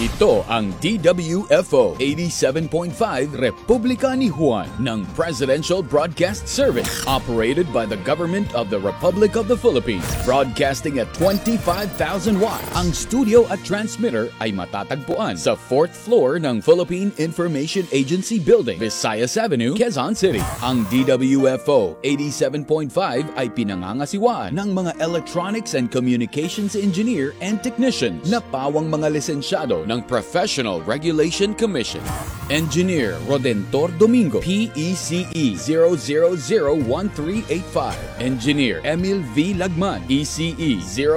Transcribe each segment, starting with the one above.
Ito ang DWFO 87.5 Republika ni Juan ng Presidential Broadcast Service, operated by the Government of the Republic of the Philippines, broadcasting at 25,000 watts. Ang studio at transmitter ay matatagpuan sa 4th floor ng Philippine Information Agency Building, Visayas Avenue, Quezon City. Ang DWFO 87.5 ay pinangangasiwaan ng mga electronics and communications engineer and technicians na pawang mga lisensyado ng Professional Regulation Commission. Engineer Rodentor Domingo, PECE 0001385. Engineer Emil V. Lagman, ECE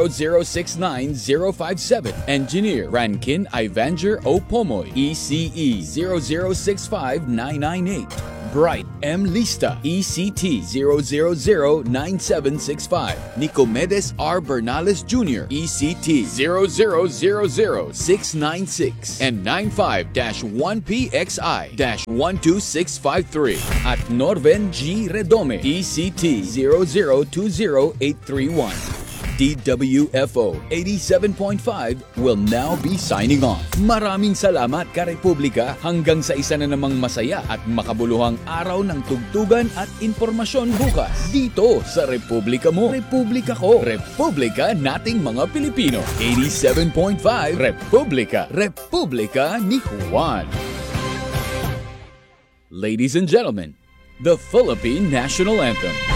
0069057. Engineer Rankin Ivanger O. Pomoy, ECE 0065998. Bright M. Lista, ECT 0009765. Nicomedes R. Bernales Jr., ECT 0000696 and 95-1PXI-12653. At Norven G. Redome, ECT 0020831. DWFO 87.5 will now be signing off. Maraming salamat ka-Republika, hanggang sa isa na namang masaya at makabuluhang araw ng tugtugan at impormasyon bukas. Dito sa Republika mo, Republika ko, Republika nating mga Pilipino. 87.5 Republika, Republika ni Juan. Ladies and gentlemen, the Philippine National Anthem.